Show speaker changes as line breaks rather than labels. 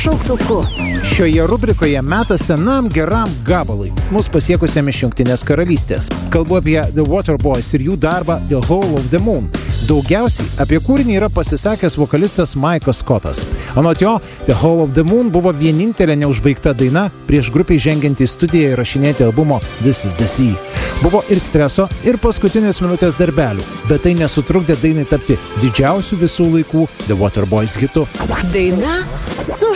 šauktuku.
Šioje rubrikoje metas senam geram gabalui, mus pasiekusiam iš Jungtinės karalystės. Kalbu apie The Waterboys ir jų darbą The Hall of the Moon. Daugiausiai apie kūrinį yra pasisakęs vokalistas Maikas Scottas. Anot jo, The Hall of the Moon buvo vienintelė neužbaigta daina prieš grupiai žengiant į studiją įrašinėti albumo This is the Sea. Buvo ir streso, ir paskutinės minutės darbelių, bet tai nesutrukdė dainai tapti didžiausių visų laikų The Waterboys hitu.
Daina su